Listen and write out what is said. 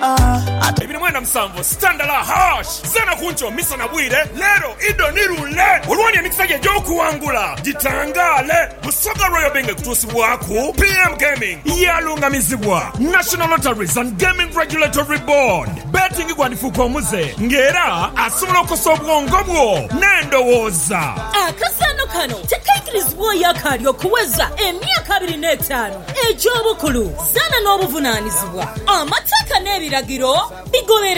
Ibiri mwenda msambo standala hash zana kuncho misa na bwire lero ido nirule ulwani emikisaje joku wangula jitangale musoga royo benge kutusi waku PM Gaming yalungamizibwa National Lotteries and Gaming Regulatory Board betting igwandifuko muze ngera asobola okusobwongo bwo n'endowooza akasano kano tekaikirizibwa yakalyo kuweza emyaka 25 eky'obukulu zana n'obuvunaanyizibwa amateeka n'ebiragiro bigobere